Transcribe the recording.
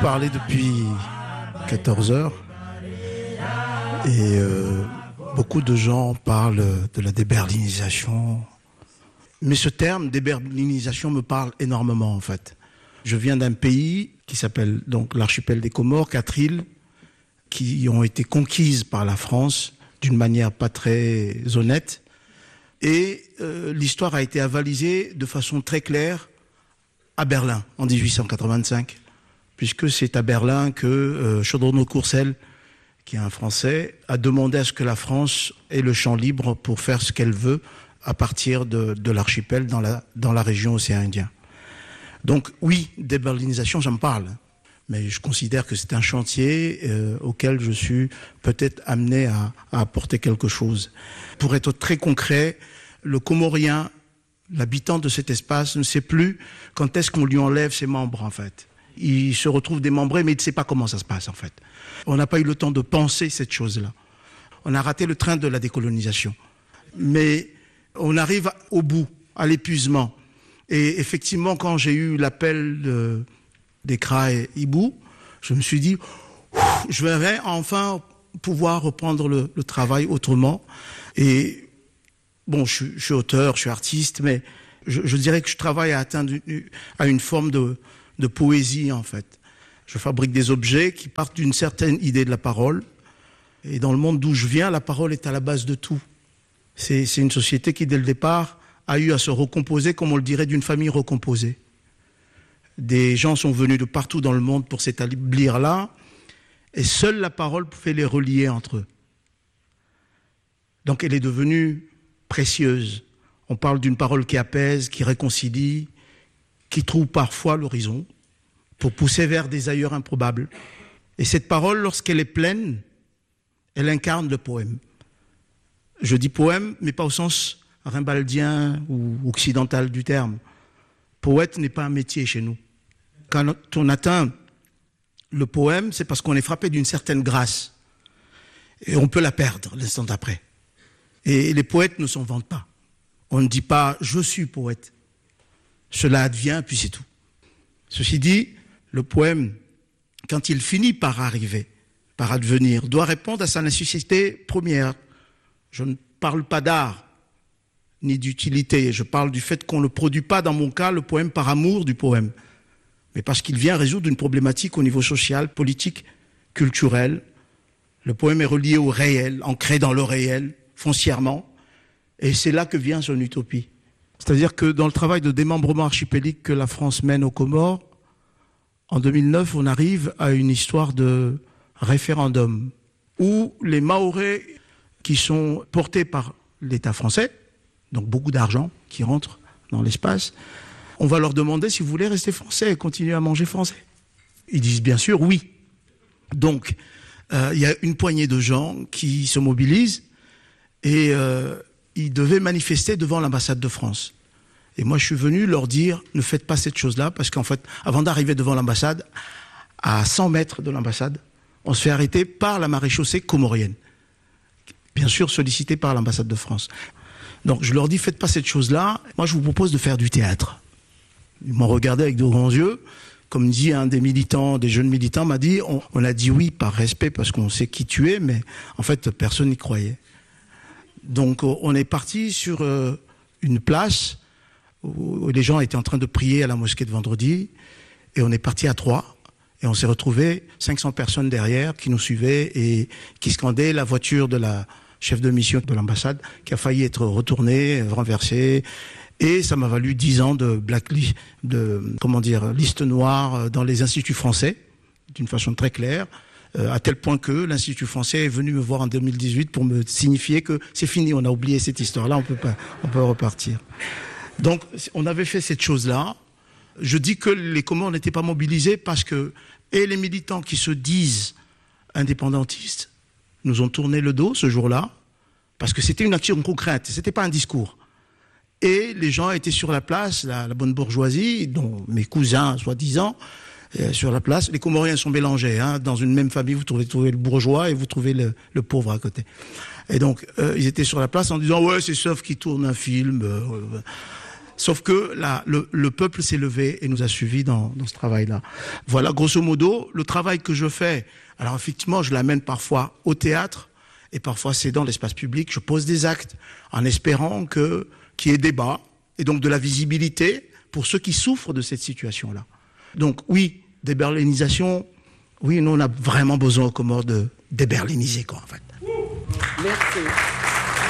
parler depuis 14 heures et beaucoup de gens parlent de la déberlinisation. Mais ce terme déberlinisation me parle énormément en fait. Je viens d'un pays qui s'appelle donc l'archipel des Comores, 4 îles qui ont été conquises par la France d'une manière pas très honnête. Et l'histoire a été avalisée de façon très claire à Berlin en 1885, puisque c'est à Berlin que Chaudronneau-Courcelles, qui est un Français, a demandé à ce que la France ait le champ libre pour faire ce qu'elle veut à partir de l'archipel dans la région océan Indien. Donc oui, déberlinisation, ça me parle, mais je considère que c'est un chantier auquel je suis peut-être amené à apporter quelque chose. Pour être très concret, le Comorien, l'habitant de cet espace, ne sait plus quand est-ce qu'on lui enlève ses membres en fait. Il se retrouve démembré, mais il ne sait pas comment ça se passe en fait. On n'a pas eu le temps de penser cette chose-là. On a raté le train de la décolonisation. Mais on arrive au bout, à l'épuisement. Et effectivement, quand j'ai eu l'appel des CRA et Hibou, je me suis dit, je vais enfin pouvoir reprendre le travail autrement. Et bon, je suis auteur, je suis artiste, mais je dirais que je travaille à atteindre à une forme de poésie en fait. Je fabrique des objets qui partent d'une certaine idée de la parole. Et dans le monde d'où je viens, la parole est à la base de tout. C'est une société qui, dès le départ, a eu à se recomposer, comme on le dirait, d'une famille recomposée. Des gens sont venus de partout dans le monde pour s'établir là, et seule la parole pouvait les relier entre eux. Donc elle est devenue précieuse. On parle d'une parole qui apaise, qui réconcilie, qui trouve parfois l'horizon, pour pousser vers des ailleurs improbables. Et cette parole, lorsqu'elle est pleine, elle incarne le poème. Je dis poème, mais pas au sens rimbaldien ou occidental du terme. Poète n'est pas un métier chez nous. Quand on atteint le poème, c'est parce qu'on est frappé d'une certaine grâce. Et on peut la perdre l'instant d'après. Et les poètes ne s'en vantent pas. On ne dit pas « je suis poète ». Cela advient, puis c'est tout. Ceci dit, le poème, quand il finit par arriver, par advenir, doit répondre à sa nécessité première. Je ne parle pas d'art, ni d'utilité. Je parle du fait qu'on ne produit pas, dans mon cas, le poème par amour du poème, mais parce qu'il vient résoudre une problématique au niveau social, politique, culturel. Le poème est relié au réel, ancré dans le réel, foncièrement, et c'est là que vient son utopie. C'est-à-dire que dans le travail de démembrement archipélique que la France mène aux Comores, en 2009, on arrive à une histoire de référendum où les Mahorais qui sont portés par l'État français, donc beaucoup d'argent qui rentre dans l'espace, on va leur demander si vous voulez rester français et continuer à manger français. Ils disent bien sûr oui. Donc, il y a une poignée de gens qui se mobilisent et ils devaient manifester devant l'ambassade de France. Et moi, je suis venu leur dire, ne faites pas cette chose-là, parce qu'en fait, avant d'arriver devant l'ambassade, à 100 mètres de l'ambassade, on se fait arrêter par la maréchaussée comorienne. Bien sûr, sollicité par l'ambassade de France. Donc, je leur dis, faites pas cette chose-là. Moi, je vous propose de faire du théâtre. Ils m'ont regardé avec de grands yeux. Comme dit un des militants, des jeunes militants, m'a dit, on a dit oui par respect, parce qu'on sait qui tu es, mais en fait, personne n'y croyait. Donc, on est parti sur une place où les gens étaient en train de prier à la mosquée de vendredi, et on est parti à 3, et on s'est retrouvé 500 personnes derrière qui nous suivaient et qui scandaient la voiture de la chef de mission de l'ambassade qui a failli être retournée, renversée, et ça m'a valu 10 ans de blacklist, liste noire dans les instituts français, d'une façon très claire, à tel point que l'Institut français est venu me voir en 2018 pour me signifier que c'est fini, on a oublié cette histoire-là, on peut repartir. Donc, on avait fait cette chose-là. Je dis que les Comores n'étaient pas mobilisés parce que, et les militants qui se disent indépendantistes nous ont tourné le dos ce jour-là, parce que c'était une action concrète, c'était pas un discours. Et les gens étaient sur la place, la bonne bourgeoisie, dont mes cousins, soi-disant, sur la place. Les Comoriens sont mélangés, hein. Dans une même famille, vous trouvez le bourgeois et vous trouvez le pauvre à côté. Et donc, ils étaient sur la place en disant « Ouais, c'est sauf qui tourne un film. Sauf que le peuple s'est levé et nous a suivis dans ce travail-là. Voilà, grosso modo, le travail que je fais. Alors effectivement, je l'amène parfois au théâtre et parfois c'est dans l'espace public. Je pose des actes en espérant qu'il y ait débat et donc de la visibilité pour ceux qui souffrent de cette situation-là. Donc oui, déberlinisation, oui, nous on a vraiment besoin aux Comores de déberliniser, quoi, en fait. Merci.